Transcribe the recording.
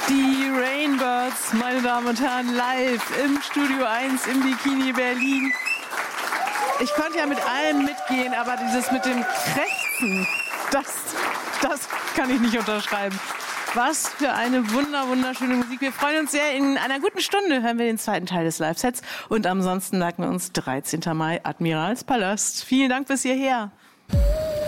Die Rainbirds, meine Damen und Herren, live im Studio 1 im Bikini Berlin. Ich konnte ja mit allem mitgehen, aber dieses mit dem Krächzen, das kann ich nicht unterschreiben. Was für eine wunderschöne Musik. Wir freuen uns sehr. In einer guten Stunde hören wir den zweiten Teil des Live-Sets. Und ansonsten merken wir uns 13. Mai, Admiralspalast. Vielen Dank bis hierher.